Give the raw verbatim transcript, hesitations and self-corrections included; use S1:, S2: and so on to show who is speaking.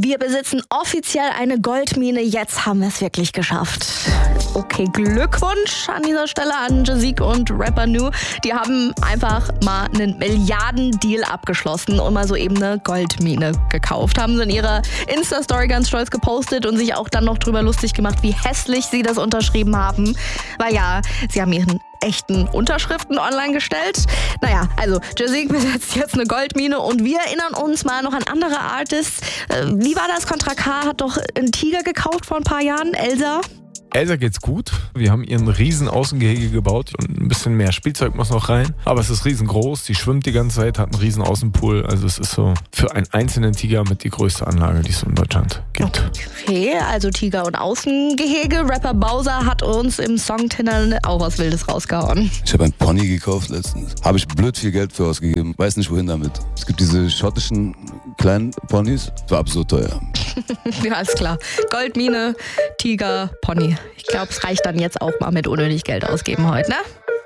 S1: Wir besitzen offiziell eine Goldmine. Jetzt haben wir es wirklich geschafft. Okay, Glückwunsch an dieser Stelle an Jazeek und Rapper New. Die haben einfach mal einen Milliarden-Deal abgeschlossen und mal so eben eine Goldmine gekauft. Haben sie in ihrer Insta-Story ganz stolz gepostet und sich auch dann noch drüber lustig gemacht, wie hässlich sie das unterschrieben haben. Weil ja, sie haben ihren echten Unterschriften online gestellt. Naja, also Jazeek besitzt jetzt eine Goldmine und wir erinnern uns mal noch an andere Artists. Äh, wie war das? Contra K hat doch einen Tiger gekauft vor ein paar Jahren, Elsa.
S2: Elsa geht's gut. Wir haben ihren riesen Außengehege gebaut und ein bisschen mehr Spielzeug muss noch rein. Aber es ist riesengroß, die schwimmt die ganze Zeit, hat einen riesen Außenpool. Also es ist so für einen einzelnen Tiger mit die größte Anlage, die es in Deutschland gibt.
S1: Okay, also Tiger und Außengehege. Rapper Bowser hat uns im Song Tinnern auch was Wildes rausgehauen.
S3: Ich habe ein Pony gekauft letztens. Habe ich blöd viel Geld für ausgegeben. Weiß nicht wohin damit. Es gibt diese schottischen kleinen Ponys. War absurd teuer.
S1: Ja, alles klar. Goldmine, Tiger, Pony. Ich glaube, es reicht dann jetzt auch mal mit unnötig Geld ausgeben heute, ne?